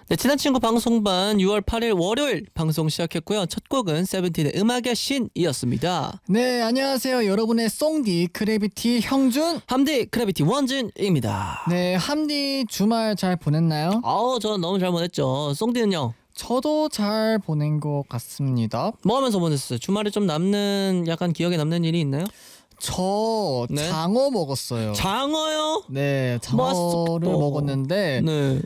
네, 친한 친구 방송반 6월 8일 월요일 방송 시작했고요. 첫 곡은 세븐틴의 음악의 신이었습니다. 네, 안녕하세요. 여러분의 송디 크래비티 형준. 함디 크래비티 원진입니다. 네, 함디 주말 잘 보냈나요? 저는 너무 잘 보냈죠. 송디는요? 저도 잘 보낸 것 같습니다. 뭐 하면서 보냈어요? 주말에 좀 남는 약간 기억에 남는 일이 있나요? 저 네? 장어 먹었어요. 장어요? 네, 장어를 맛있겠다. 먹었는데 네.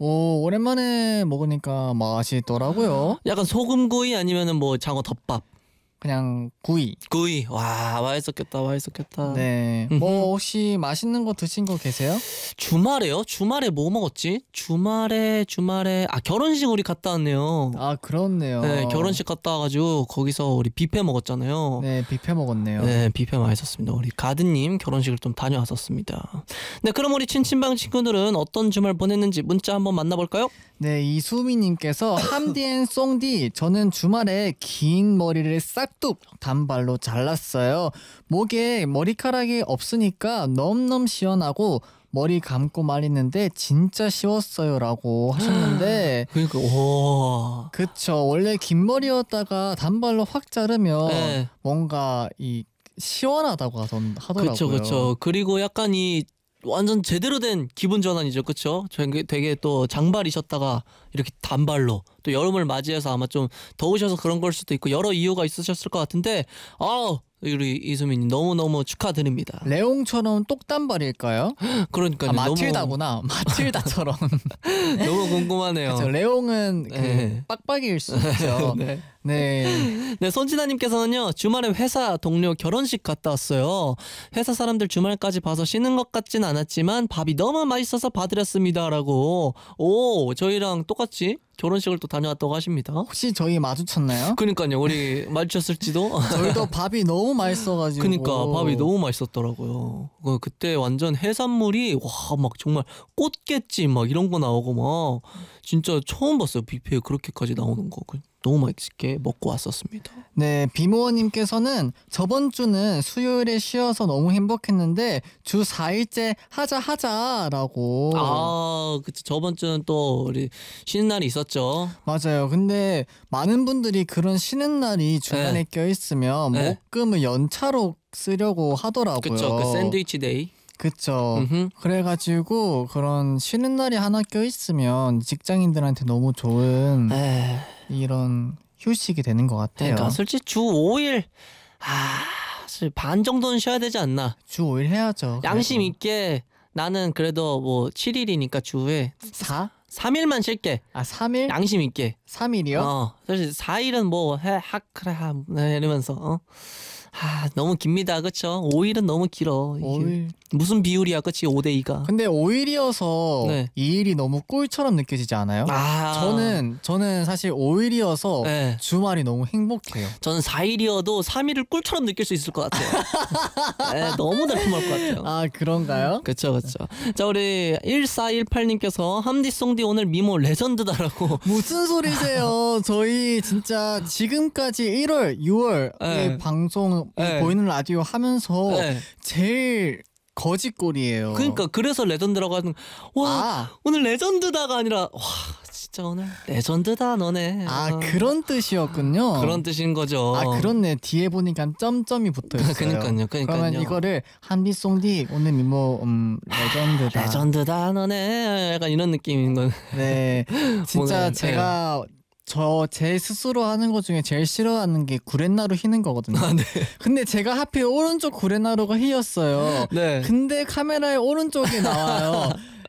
오랜만에 먹으니까 맛있더라고요. 약간 소금구이 아니면은 뭐 장어 덮밥. 그냥 구이. 구이. 와, 맛있었겠다. 네, 뭐 혹시 맛있는 거 드신 거 계세요? 주말에요? 주말에 뭐 먹었지? 주말에 결혼식 우리 갔다 왔네요. 아, 그렇네요. 네, 결혼식 갔다 와가지고 거기서 우리 뷔페 먹었잖아요. 네, 뷔페 먹었네요. 네, 뷔페 맛있었습니다. 우리 가드님 결혼식을 좀 다녀왔었습니다. 네, 그럼 우리 친친방 친구들은 어떤 주말 보냈는지 문자 한번 만나볼까요? 네, 이수미님께서 함디앤 송디, 저는 주말에 긴 머리를 싹둑 단발로 잘랐어요. 목에 머리카락이 없으니까 너무너무 시원하고 머리 감고 말리는데 진짜 쉬웠어요라고 하셨는데 그러니까 와. 그쵸, 원래 긴 머리였다가 단발로 확 자르면 네. 뭔가 이 시원하다고 하더라고요. 그쵸. 그리고 약간 이 완전 제대로 된 기분 전환이죠. 그쵸? 되게 또 장발이셨다가 이렇게 단발로 또 여름을 맞이해서 아마 좀 더우셔서 그런 걸 수도 있고 여러 이유가 있으셨을 것 같은데 우리 이수민님 너무너무 축하드립니다. 레옹처럼 똑단발일까요? 그러니까요. 마틸다구나. 마틸다처럼. 너무 궁금하네요. 그렇죠. 레옹은 네. 빡빡이일 수 있죠. 네. 네. 네, 손진아님께서는요, 주말에 회사 동료 결혼식 갔다 왔어요. 회사 사람들 주말까지 봐서 쉬는 것 같진 않았지만 밥이 너무 맛있어서 봐드렸습니다라고. 저희랑 똑같이 결혼식을 또 다녀왔다고 하십니다. 혹시 저희 마주쳤나요? 그러니까요, 우리 마주쳤을지도. 저희도 밥이 너무 맛있어가지고. 그러니까 밥이 너무 맛있었더라고요. 그때 완전 해산물이 막 정말 꽃게찜 막 이런 거 나오고 막 진짜 처음 봤어요. 뷔페에 그렇게까지 나오는 거. 너무 맛있게 먹고 왔었습니다. 네, 비모원님께서는 저번 주는 수요일에 쉬어서 너무 행복했는데 주 4일째 하자라고. 그쵸. 저번 주는 또 우리 쉬는 날이 있었죠. 맞아요. 근데 많은 분들이 그런 쉬는 날이 중간에 껴있으면 네. 목금을 연차로 쓰려고 하더라고요. 그쵸. 그 샌드위치 데이. 그쵸. 음흠. 그래가지고 그런 쉬는 날이 하나 껴있으면 직장인들한테 너무 좋은 이런 휴식이 되는 것 같아요. 그러니까 솔직히 주 5일 사실 반 정도는 쉬어야 되지 않나. 주 5일 해야죠. 양심 있게 나는 그래도 뭐 7일이니까 주에 4? 3일만 쉴게. 3일? 양심 있게. 3일이요? 사실 4일은 뭐 이러면서 너무 깁니다. 그쵸? 5일은 너무 길어. 이게 5일. 무슨 비율이야. 그치? 5대2가. 근데 5일이어서 네. 2일이 너무 꿀처럼 느껴지지 않아요? 저는 사실 5일이어서 네. 주말이 너무 행복해요. 저는 4일이어도 3일을 꿀처럼 느낄 수 있을 것 같아요. 너무 달콤할 것 같아요. 그런가요? 그쵸. 자, 우리 1418님께서 함디송디 오늘 미모 레전드다라고. 무슨 소리세요? 저희 진짜 지금까지 1월, 6월 네. 방송 네. 보이는 라디오 하면서 네. 제일 거짓골이에요. 그러니까 그래서 레전드라고 하는. 와, 오늘 레전드다가 아니라 와, 진짜 오늘 레전드다 너네. 그런 뜻이었군요. 그런 뜻인 거죠. 그렇네. 뒤에 보니까 점점이 붙어있어요. 그러니까요. 그러면 이거를 함디송디 오늘 미모 레전드다. 레전드다 너네. 약간 이런 느낌인 건. 네, 진짜 오늘, 제가 제 스스로 하는 것 중에 제일 싫어하는 게 구렛나루 휘는 거거든요. 네. 근데 제가 하필 오른쪽 구렛나루가 휘었어요. 네. 근데 카메라에 오른쪽이 나와요.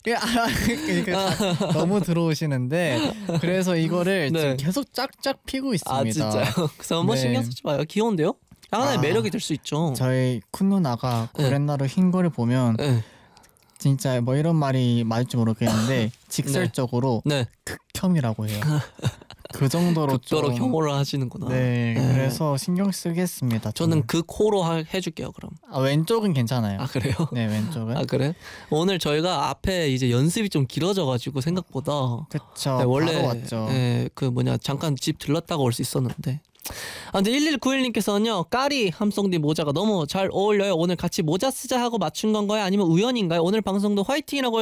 너무 들어오시는데 그래서 이거를 네. 지금 계속 짝짝 피고 있습니다. 진짜요? 그래서 한번 네. 신경 쓰지 마요. 귀여운데요? 하나의 매력이 될 수 있죠. 저희 쿤 누나가 구렛나루 흰 거를 보면 진짜 뭐 이런 말이 맞을지 모르겠는데 직설적으로 네. 극혐이라고 해요. 그 정도로 극도로 좀 혐오를 하시는구나. 네, 그래서 신경 쓰겠습니다. 저는 극호로 해줄게요. 그럼. 왼쪽은 괜찮아요. 그래요? 네, 왼쪽은. 그래? 오늘 저희가 앞에 이제 연습이 좀 길어져가지고 생각보다. 그쵸. 네, 원래 바로 왔죠. 잠깐 집 들렀다가 올 수 있었는데. 근데 1191님께서는요, 까리 함송디 모자가 너무 잘 어울려요. 오늘 같이 모자 쓰자 하고 맞춘 건가요? 아니면 우연인가요? 오늘 방송도 화이팅이라고